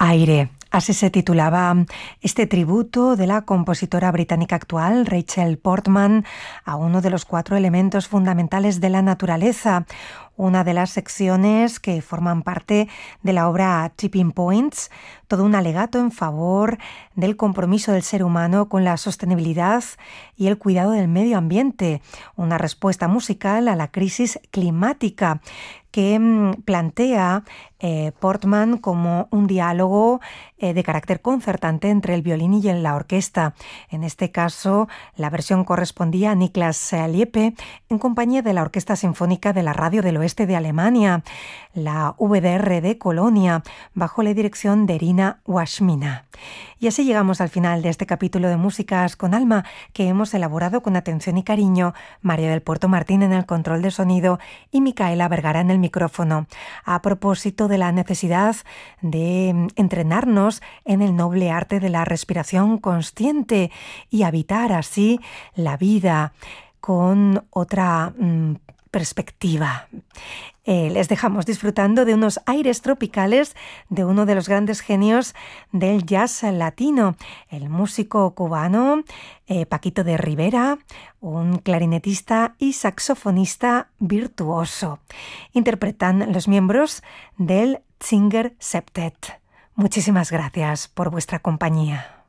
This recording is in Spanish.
Aire. Así se titulaba este tributo de la compositora británica actual, Rachel Portman, a uno de los 4 elementos fundamentales de la naturaleza, una de las secciones que forman parte de la obra Tipping Points, todo un alegato en favor del compromiso del ser humano con la sostenibilidad y el cuidado del medio ambiente, una respuesta musical a la crisis climática que plantea Portman como un diálogo de carácter concertante entre el violín y la orquesta. En este caso, la versión correspondía a Niklas Liepe en compañía de la Orquesta Sinfónica de la Radio del Oeste de Alemania, la VDR de Colonia, bajo la dirección de Irina Washmina. Y así llegamos al final de este capítulo de Músicas con Alma, que hemos elaborado con atención y cariño María del Puerto Martín en el control de sonido y Micaela Vergara en el micrófono, a propósito de la necesidad de entrenarnos en el noble arte de la respiración consciente y habitar así la vida con otra perspectiva. Les dejamos disfrutando de unos aires tropicales de uno de los grandes genios del jazz latino, el músico cubano Paquito de Rivera, un clarinetista y saxofonista virtuoso. Interpretan los miembros del Singer Septet. Muchísimas gracias por vuestra compañía.